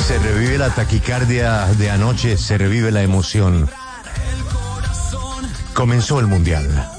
Se revive la taquicardia de anoche, se revive la emoción. Comenzó el Mundial.